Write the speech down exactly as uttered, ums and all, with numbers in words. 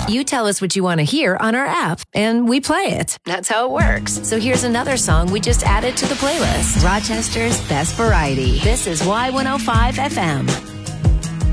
You tell us what you want to hear on our app, and we play it. That's how it works. So here's another song we just added to the playlist. Rochester's Best Variety. This is Y one oh five F M.